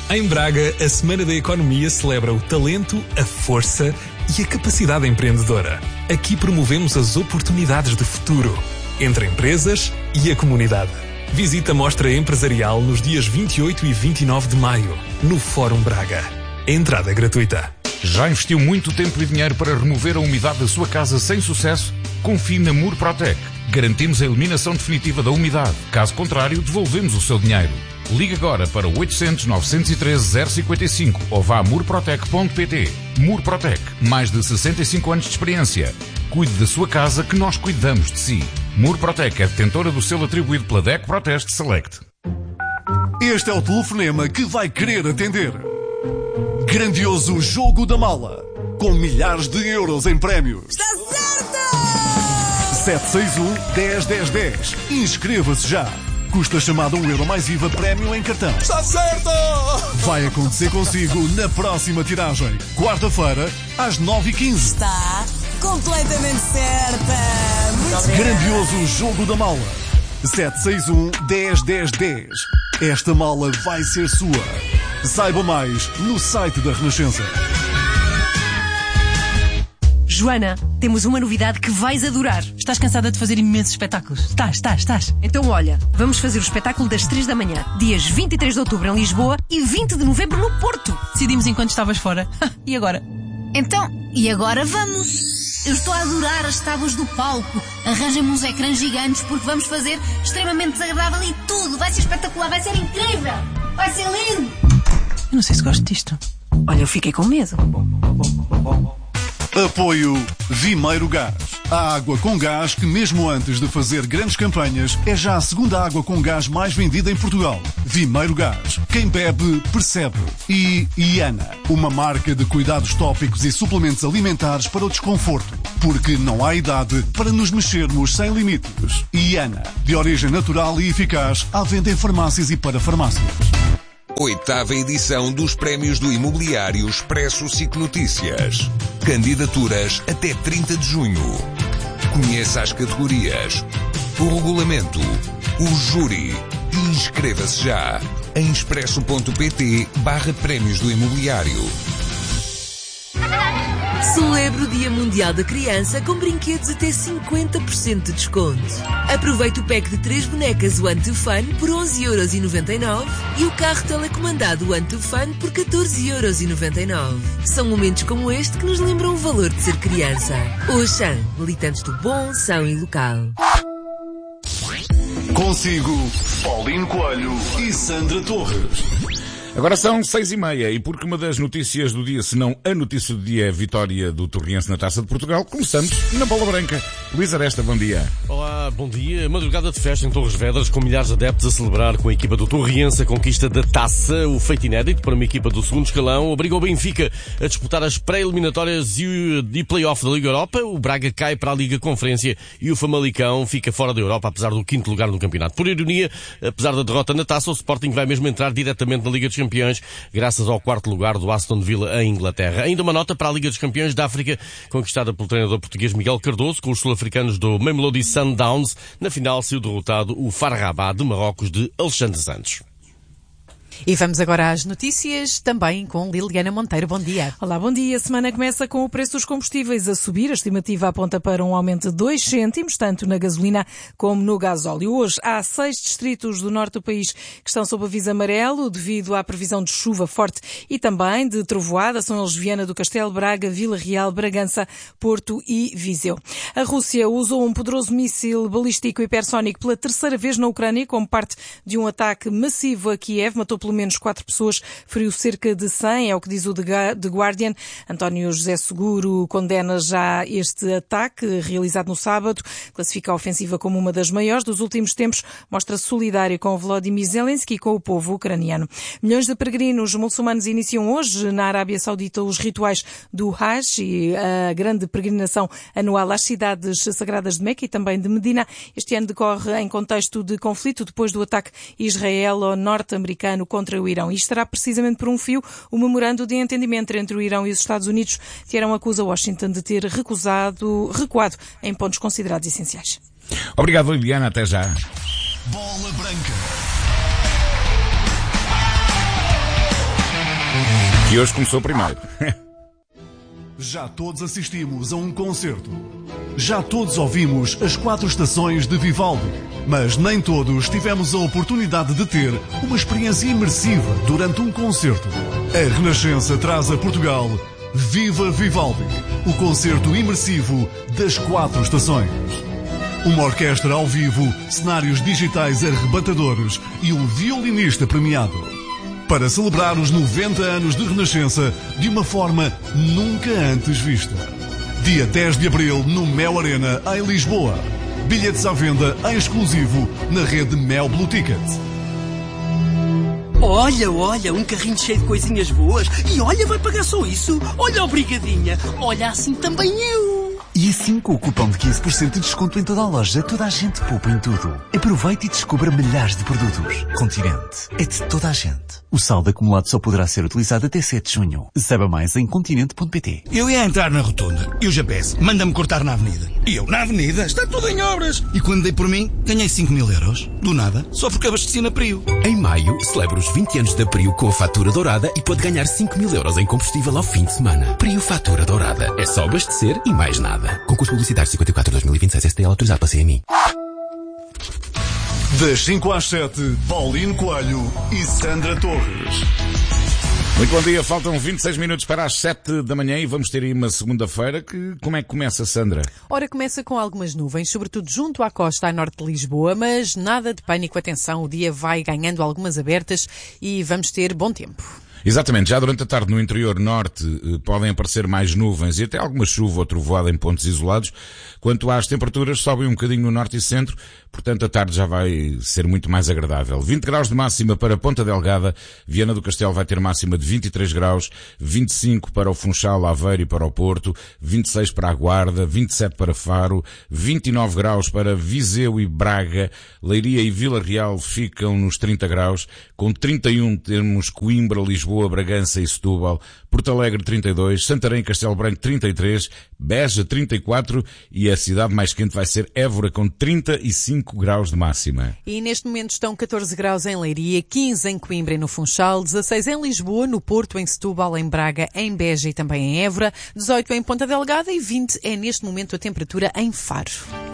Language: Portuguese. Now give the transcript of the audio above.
Em Braga, a Semana da Economia celebra o talento, a força e a capacidade empreendedora. Aqui promovemos as oportunidades de futuro entre empresas e a comunidade. Visita a mostra empresarial nos dias 28 e 29 de maio, no Fórum Braga. Entrada gratuita. Já investiu muito tempo e dinheiro para remover a umidade da sua casa sem sucesso? Confie na Murprotec. Garantimos a eliminação definitiva da umidade. Caso contrário, devolvemos o seu dinheiro. Ligue agora para 800 913 055 ou vá a murprotec.pt. Murprotec, mais de 65 anos de experiência. Cuide da sua casa que nós cuidamos de si. Murprotec é detentora do selo atribuído pela DECO Proteste Select. Este é o telefonema que vai querer atender. Grandioso Jogo da Mala, com milhares de euros em prémios. Está certo! 761-10-10-10. Inscreva-se já. Custa chamada €1 mais IVA prémio em cartão. Está certo! Vai acontecer consigo na próxima tiragem. Quarta-feira, às 9h15. Está completamente certa! Grandioso Jogo da Mala. 761-10-10-10. Esta mala vai ser sua. Saiba mais no site da Renascença. Joana, temos uma novidade que vais adorar. Estás cansada de fazer imensos espetáculos? Estás. Então olha, vamos fazer o espetáculo das 3 da manhã, dias 23 de outubro em Lisboa e 20 de novembro no Porto. Decidimos enquanto estavas fora. E agora? Então, e agora vamos? Eu estou a adorar as tábuas do palco. Arranjem-me uns ecrãs gigantes porque vamos fazer extremamente desagradável e tudo. Vai ser espetacular, vai ser incrível. Vai ser lindo. Eu não sei se gosto disto. Olha, eu fiquei com medo. Apoio Vimeiro Gás. A água com gás que, mesmo antes de fazer grandes campanhas, é já a segunda água com gás mais vendida em Portugal. Vimeiro Gás. Quem bebe, percebe. E Iana, uma marca de cuidados tópicos e suplementos alimentares para o desconforto. Porque não há idade para nos mexermos sem limites. Iana, de origem natural e eficaz, à venda em farmácias e para farmácias. 8ª edição dos Prémios do Imobiliário Expresso SIC Notícias. Candidaturas até 30 de junho. Conheça as categorias, o regulamento, o júri e inscreva-se já em expresso.pt/Prémios do Imobiliário. Celebre o Dia Mundial da Criança com brinquedos até 50% de desconto. Aproveite o pack de 3 bonecas One to Fun por 11,99€ e o carro telecomandado One to Fun por 14,99€. São momentos como este que nos lembram o valor de ser criança. Oxan, militantes do bom, são e local. Consigo, Paulino Coelho e Sandra Torres. Agora são 6h30 e porque uma das notícias do dia, se não a notícia do dia, é a vitória do Torriense na Taça de Portugal, começamos na Bola Branca. Luís Aresta, bom dia. Olá, bom dia. Madrugada de festa em Torres Vedras, com milhares de adeptos a celebrar com a equipa do Torriense a conquista da Taça. O feito inédito para uma equipa do segundo escalão obriga o Benfica a disputar as pré-eliminatórias e play-off da Liga Europa. O Braga cai para a Liga Conferência e o Famalicão fica fora da Europa, apesar do 5º lugar no campeonato. Por ironia, apesar da derrota na Taça, o Sporting vai mesmo entrar diretamente na Liga dos Campeões, graças ao 4º lugar do Aston Villa em Inglaterra. Ainda uma nota para a Liga dos Campeões da África, conquistada pelo treinador português Miguel Cardoso, com os sul-africanos do Mamelodi Sundowns. Na final saiu derrotado o FAR Rabat de Marrocos de Alexandre Santos. E vamos agora às notícias, também com Liliana Monteiro. Bom dia. Olá, bom dia. A semana começa com o preço dos combustíveis a subir. A estimativa aponta para um aumento de 2 cêntimos, tanto na gasolina como no gasóleo. Hoje há 6 distritos do norte do país que estão sob aviso amarelo devido à previsão de chuva forte e também de trovoada. São eles Viana do Castelo, Braga, Vila Real, Bragança, Porto e Viseu. A Rússia usou um poderoso míssil balístico hipersónico pela 3ª vez na Ucrânia como parte de um ataque massivo a Kiev. Matou pelo menos 4 pessoas, feriu cerca de 100, é o que diz o The Guardian. António José Seguro condena já este ataque realizado no sábado, classifica a ofensiva como uma das maiores dos últimos tempos, mostra solidário com Volodymyr Zelensky e com o povo ucraniano. Milhões de peregrinos muçulmanos iniciam hoje na Arábia Saudita os rituais do Hajj e a grande peregrinação anual às cidades sagradas de Meca e também de Medina. Este ano decorre em contexto de conflito depois do ataque israelo-norte-americano contra o Irão. E estará precisamente por um fio o memorando de entendimento entre o Irão e os Estados Unidos, que acusa Washington de ter recuado em pontos considerados essenciais. Obrigado, Liliana. Até já. Bola Branca. E hoje começou primeiro. Já todos assistimos a um concerto. Já todos ouvimos as 4 estações de Vivaldi. Mas nem todos tivemos a oportunidade de ter uma experiência imersiva durante um concerto. A Renascença traz a Portugal Viva Vivaldi, o concerto imersivo das 4 estações. Uma orquestra ao vivo, cenários digitais arrebatadores e um violinista premiado. Para celebrar os 90 anos de Renascença de uma forma nunca antes vista. Dia 10 de Abril no Mel Arena, em Lisboa. Bilhetes à venda em exclusivo na rede Mel Blue Ticket. Olha, um carrinho cheio de coisinhas boas. E olha, vai pagar só isso. Olha, obrigadinha. Olha, assim também eu. E assim, com o cupom de 15% de desconto em toda a loja, toda a gente poupa em tudo. Aproveite e descubra milhares de produtos. Continente. É de toda a gente. O saldo acumulado só poderá ser utilizado até 7 de junho. Saiba mais em continente.pt. Eu ia entrar na rotunda e o GPS manda-me cortar na avenida. E eu, na avenida, está tudo em obras. E quando dei por mim, ganhei 5.000 euros. Do nada, só porque abasteci na Prio. Em maio, celebra os 20 anos da Prio com a fatura dourada e pode ganhar 5.000 euros em combustível ao fim de semana. Prio Fatura Dourada. É só abastecer e mais nada. Concurso publicitário 54/2026 STL autorizado pela CMI. Das 5 às 7, Paulinho Coelho e Sandra Torres. Muito bom dia, faltam 26 minutos para as 7 da manhã e vamos ter aí uma segunda-feira que... Como é que começa, Sandra? Ora, começa com algumas nuvens, sobretudo junto à costa a norte de Lisboa, mas nada de pânico, atenção, o dia vai ganhando algumas abertas e vamos ter bom tempo. Exatamente, já durante a tarde no interior norte podem aparecer mais nuvens e até alguma chuva ou trovoada em pontos isolados. Quanto às temperaturas, sobem um bocadinho no norte e centro, portanto a tarde já vai ser muito mais agradável. 20 graus de máxima para Ponta Delgada, Viana do Castelo vai ter máxima de 23 graus, 25 para o Funchal, Aveiro e para o Porto, 26 para a Guarda, 27 para Faro, 29 graus para Viseu e Braga, Leiria e Vila Real ficam nos 30 graus, com 31 temos Coimbra, Lisboa, Bragança e Setúbal, Porto Alegre 32, Santarém e Castelo Branco 33, Beja 34 e a cidade mais quente vai ser Évora com 35 graus de máxima. E neste momento estão 14 graus em Leiria, 15 em Coimbra e no Funchal, 16 em Lisboa, no Porto, em Setúbal, em Braga, em Beja e também em Évora, 18 em Ponta Delgada e 20 é neste momento a temperatura em Faro.